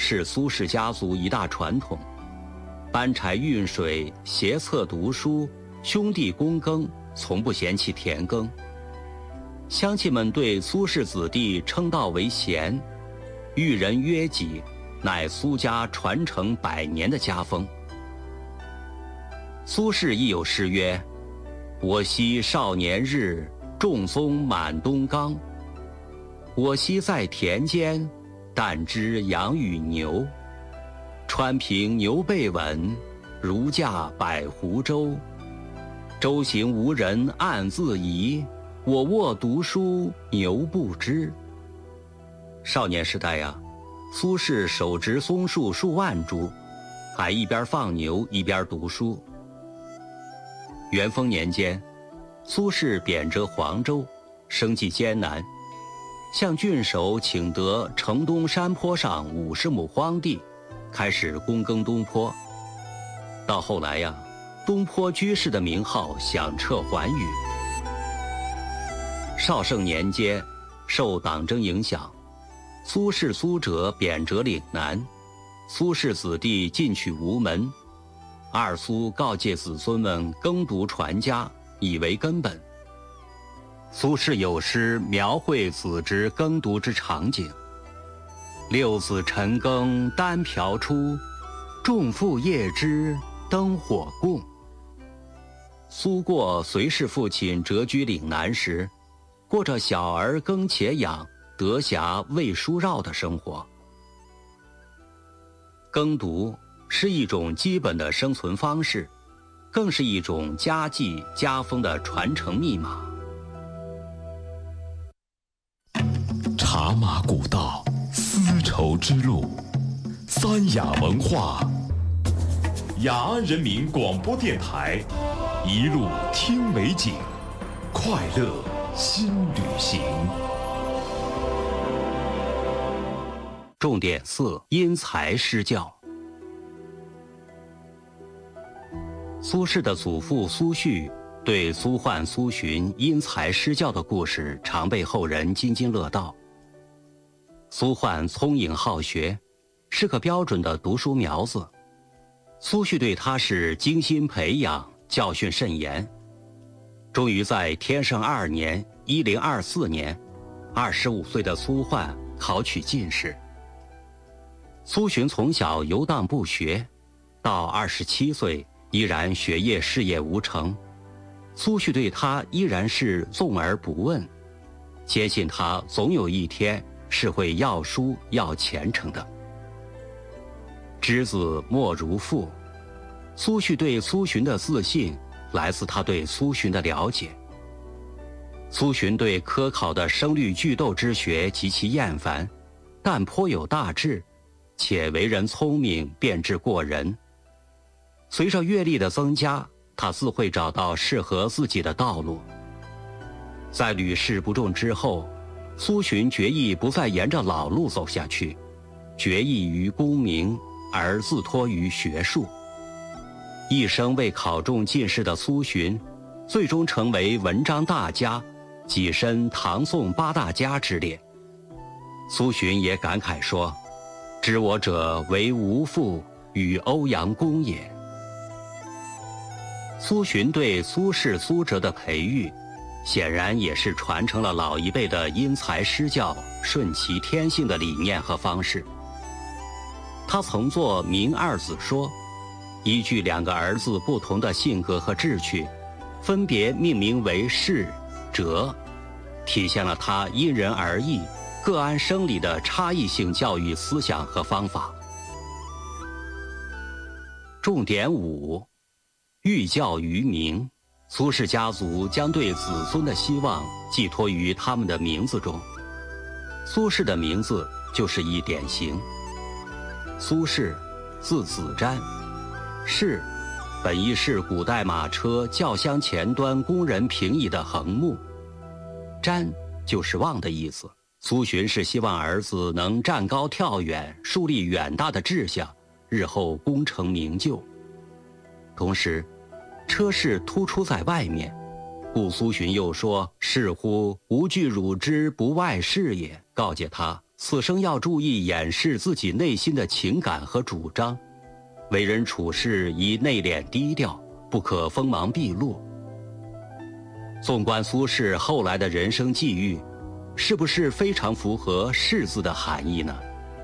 是苏氏家族一大传统，搬柴运水，携册读书，兄弟躬耕，从不嫌弃田耕。乡亲们对苏氏子弟称道为贤，遇人约己，乃苏家传承100年的家风。苏轼亦有诗曰：我昔少年日，种松满东冈。我昔在田间，但知养与牛。川平牛背稳，如驾百湖舟。舟行无人暗自疑，我卧读书牛不知。少年时代呀，苏轼手植松树数万株，还一边放牛一边读书。元丰年间，苏轼贬谪黄州，生计艰难，向郡守请得城东山坡上50亩荒地，开始躬耕东坡。到后来呀，东坡居士的名号响彻寰宇。绍圣年间，受党争影响，苏轼、苏辙贬谪岭南，苏氏子弟进取无门。二苏告诫子孙们耕读传家，以为根本。苏轼有诗描绘子侄耕读之场景：六子晨耕单瓢出，众父夜织灯火共。苏过随侍父亲谪居岭南时，过着小儿耕且养，得暇喂书绕的生活。耕读是一种基本的生存方式，更是一种家技家风的传承密码。 茶马古道，丝绸之路，三雅文化，雅安人民广播电台，一路听美景，快乐新旅行。 重点4：因材施教。苏轼的祖父苏煦对苏焕、苏洵因材施教的故事常被后人津津乐道。苏焕聪颖好学，是个标准的读书苗子。苏煦对他是精心培养，教训甚严。终于在天圣2年1024年，25岁的苏焕考取进士。苏洵从小游荡不学，到27岁依然学业事业无成，苏煦对他依然是纵而不问，坚信他总有一天是会要书要前程的。知子莫如父，苏煦对苏洵的自信来自他对苏洵的了解。苏洵对科考的声律句读之学极其厌烦，但颇有大志，且为人聪明，辩智过人。随着阅历的增加，他自会找到适合自己的道路。在屡试不中之后，苏洵决意不再沿着老路走下去，决意于功名而自托于学术。一生未考中进士的苏洵，最终成为文章大家，跻身唐宋8大家之列。苏洵也感慨说：知我者为吾父与欧阳公也。苏洵对苏轼、苏辙的培育，显然也是传承了老一辈的因材施教、顺其天性的理念和方式。他曾作明二子说，依据2个儿子不同的性格和志趣，分别命名为轼、辙，体现了他因人而异、各安生理的差异性教育思想和方法。重点5：寓教于民。苏氏家族将对子孙的希望寄托于他们的名字中。苏轼的名字就是一典型。苏轼，字子瞻，轼本意是古代马车轿厢前端工人平椅的横木，瞻就是望的意思。苏洵是希望儿子能站高跳远，树立远大的志向，日后功成名就。同时，车室突出在外面，故苏洵又说：“是乎吾惧汝之不外事也。”告诫他此生要注意掩饰自己内心的情感和主张，为人处事宜内敛低调，不可锋芒毕露。纵观苏轼后来的人生际遇，是不是非常符合轼字的含义呢？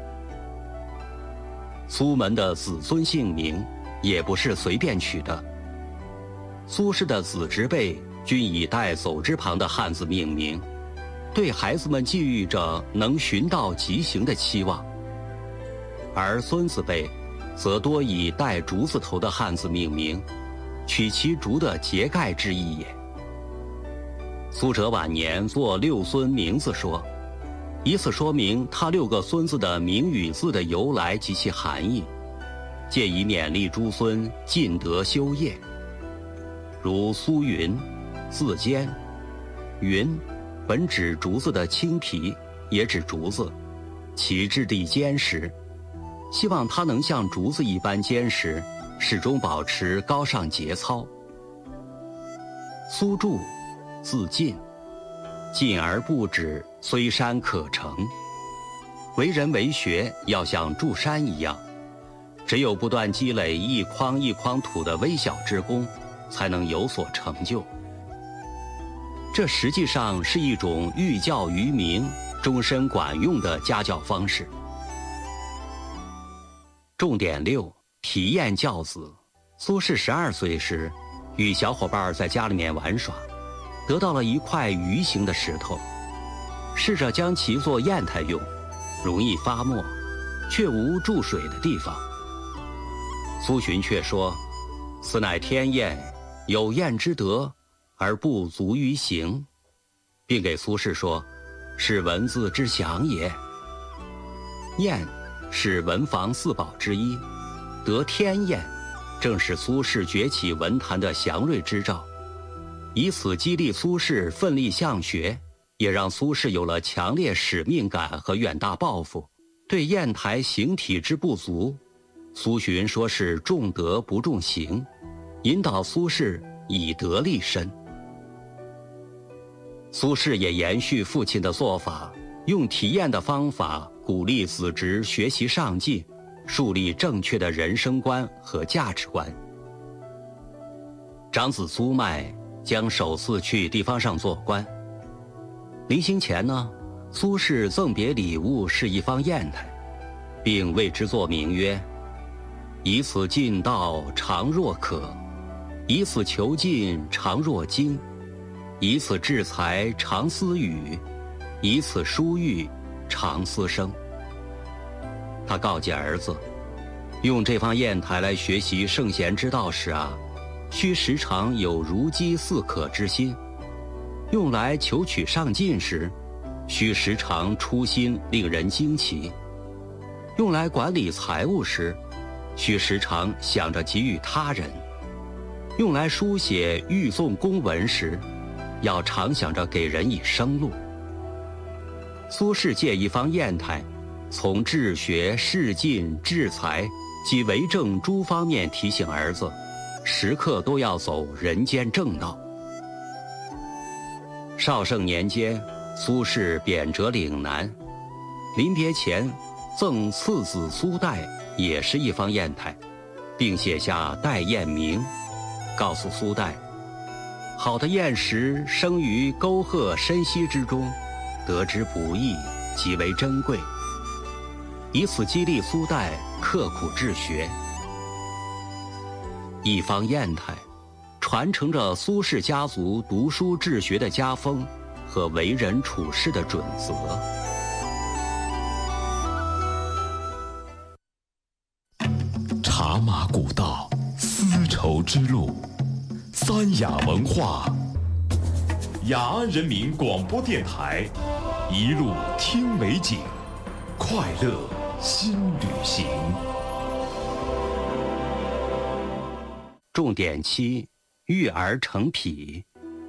苏门的子孙姓名也不是随便取的，苏轼的子侄辈均以带走之旁的汉字命名，对孩子们寄予着能循道疾行的期望，而孙子辈则多以带竹字头的汉字命名，取其竹的节盖之意也。苏辙晚年作六孙名字说，以此说明他6个孙子的名与字的由来及其含义，借以勉励诸孙尽德修业。如苏云，字坚，云本指竹子的青皮，也指竹子，其质地坚实，希望它能像竹子一般坚实，始终保持高尚节操。苏筑，字进，进而不止，虽山可成。为人为学要像筑山一样，只有不断积累一筐一筐土的微小之功，才能有所成就。这实际上是一种寓教于民、终身管用的家教方式。重点6：体验教子。苏轼12岁时，与小伙伴在家里面玩耍，得到了一块鱼形的石头，试着将其做砚台用，容易发墨，却无注水的地方。苏洵却说：“此乃天砚，有砚之德，而不足于行。”并给苏轼说：“是文字之祥也。”砚是文房4宝之一，得天砚，正是苏轼崛起文坛的祥瑞之兆。以此激励苏轼奋力向学，也让苏轼有了强烈使命感和远大抱负。对砚台形体之不足，苏洵说是重德不重行，引导苏轼以德立身。苏轼也延续父亲的做法，用体验的方法鼓励子侄学习上进，树立正确的人生观和价值观。长子苏迈将首次去地方上做官，临行前呢，苏轼赠别礼物是一方砚台，并为之作名曰：“以此进道，常若渴；以此求进，常若惊；以此制才，常思语；以此疏育，常思声。”他告诫儿子，用这方砚台来学习圣贤之道时啊，须时常有如饥似渴之心；用来求取上进时，须时常初心令人惊奇；用来管理财物时，须时常想着给予他人；用来书写预诵公文时，要常想着给人以生路。苏轼借一方砚台，从治学、仕进、治财及为政诸方面提醒儿子，时刻都要走人间正道。绍圣年间，苏轼贬谪岭南，临别前赠次子苏代也是一方砚台，并写下代砚铭，告诉苏代：“好的砚石生于沟壑深溪之中，得之不易，极为珍贵。”以此激励苏代刻苦治学。一方砚台，传承着苏氏家族读书治学的家风和为人处事的准则。 茶马古道，丝绸之路，三雅文化，雅安人民广播电台，一路听美景，快乐新旅行。 重点7：育儿成癖。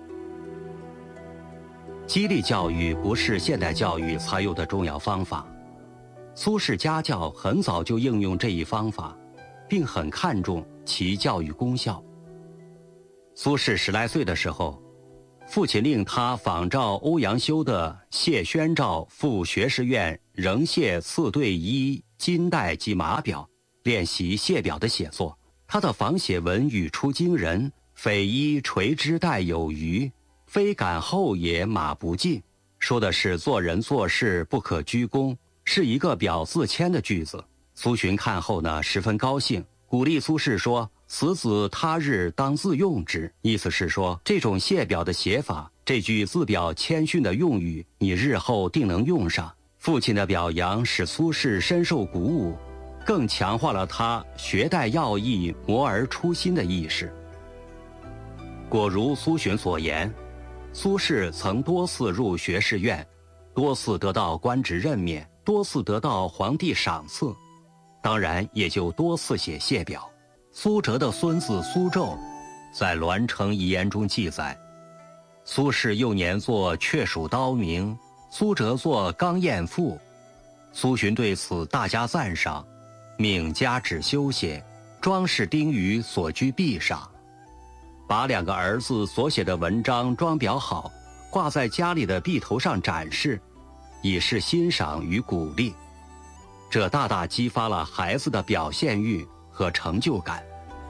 激励教育不是现代教育才有的重要方法，苏轼家教很早就应用这一方法，并很看重其教育功效。苏轼10来岁的时候，父亲令他仿照欧阳修的谢宣诏赴学士院仍谢刺对衣、金带及马表，练习谢表的写作。他的仿写文语出惊人，匪衣垂之带有余，非敢后也马不进，说的是做人做事不可居功，是一个表自谦的句子。苏洵看后呢，十分高兴，鼓励苏轼说：“此子他日当自用之。”意思是说，这种谢表的写法，这句自表谦逊的用语，你日后定能用上。父亲的表扬使苏轼深受鼓舞，更强化了他学带要义、磨而出新的意识。果如苏洵所言，苏轼曾多次入学士院，多次得到官职任免，多次得到皇帝赏赐，当然也就多次写谢表。苏辙的孙子苏胄在《栾城遗言》中记载，苏轼幼年作《却蜀刀铭》，苏辙作《钢砚赋》，苏洵对此大加赞赏，命加旨修写，装饰钉于所居壁上，把两个儿子所写的文章装裱好，挂在家里的壁头上展示，以示欣赏与鼓励。这大大激发了孩子的表现欲和成就感。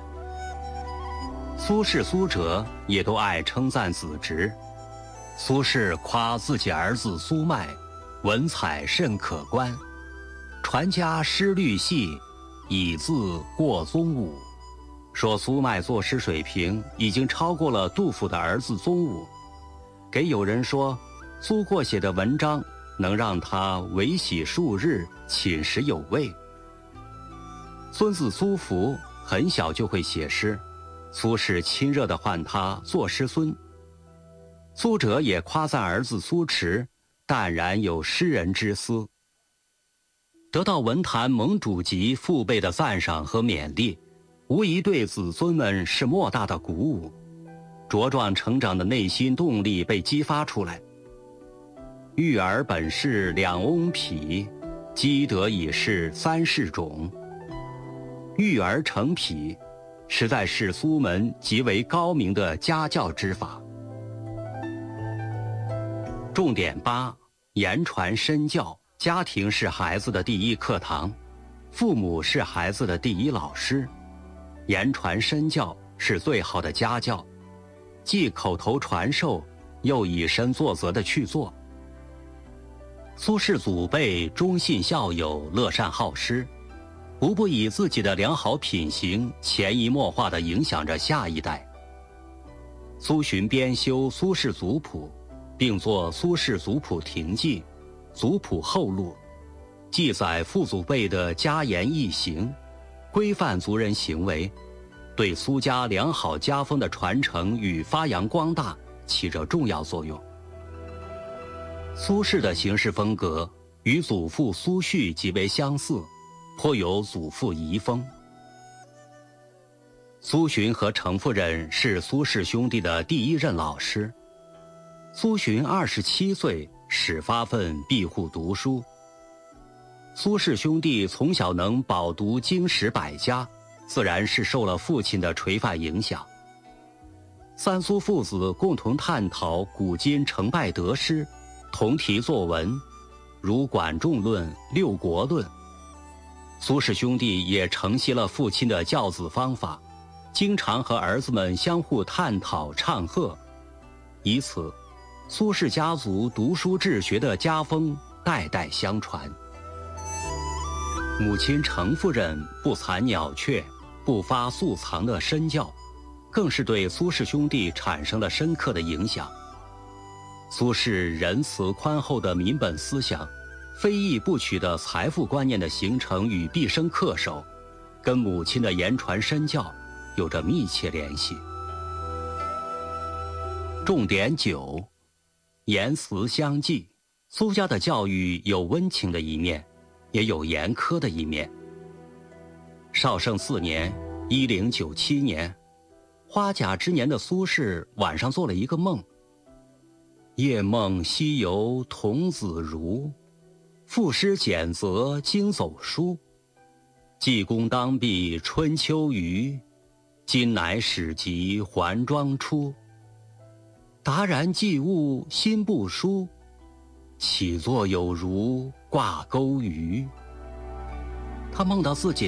苏轼、苏辙也都爱称赞子侄。苏轼夸自己儿子苏迈文采甚可观，传家诗律细，以自过宗武，说苏迈作诗水平已经超过了杜甫的儿子宗武。给友人说，苏过写的文章能让他维喜数日，寝食有味。孙子苏福很小就会写诗，苏轼亲热地唤他作诗孙。苏辙也夸赞儿子苏迟淡然有诗人之思。得到文坛盟主级父辈的赞赏和勉励，无疑对子孙们是莫大的鼓舞，茁壮成长的内心动力被激发出来。育儿本是两翁匹，积德以事三世种。育儿成匹，实在是苏门极为高明的家教之法。重点8：言传身教。家庭是孩子的第一课堂，父母是孩子的第一老师。言传身教是最好的家教，既口头传授，又以身作则地去做。苏轼祖辈忠信孝友，乐善好施，无不以自己的良好品行潜移默化地影响着下一代。苏洵编修《苏轼族谱》，并作《苏轼族谱亭记》《族谱后录》，记载父祖辈的家言义行，规范族人行为，对苏家良好家风的传承与发扬光大起着重要作用。苏轼的行事风格与祖父苏煦极为相似，颇有祖父遗风。苏洵和程夫人是苏轼兄弟的第一任老师。苏洵27岁始发奋庇护读书。苏轼兄弟从小能饱读经史百家，自然是受了父亲的垂范影响。三苏父子共同探讨古今成败得失，同题作文，如《管仲论》《六国论》。苏轼兄弟也承袭了父亲的教子方法，经常和儿子们相互探讨唱和，以此苏轼家族读书治学的家风代代相传。母亲程夫人不残鸟雀，不发素藏的身教，更是对苏轼兄弟产生了深刻的影响。苏轼仁慈宽厚的民本思想，非易不取的财富观念的形成与毕生恪守，跟母亲的言传身教有着密切联系。重点9：言辞相济。苏家的教育有温情的一面，也有严苛的一面。绍圣4年1097年，花甲之年的苏轼晚上做了一个梦。夜梦西游童子如，赋诗简则经走书。济公当壁春秋余，今乃始及还庄出。达然既悟心不舒，起坐有如挂钩鱼。他梦到自己